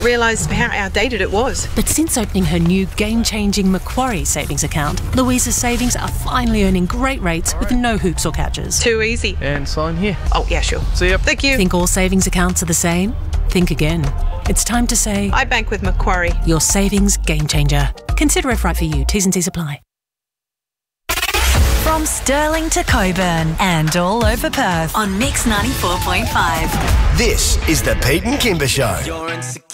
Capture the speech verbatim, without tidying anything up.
Realised how outdated it was. But since opening her new game-changing Macquarie savings account, Louisa's savings are finally earning great rates with no hoops or catches. Too easy. And sign here. Oh, yeah, sure. See ya. Thank you. Think all savings accounts are the same? Think again. It's time to say, I bank with Macquarie. your savings game changer. Consider if right for you. T's and C's apply. From Stirling to Coburn and all over Perth on Mix ninety-four point five. This is the Pete and Kimber Show.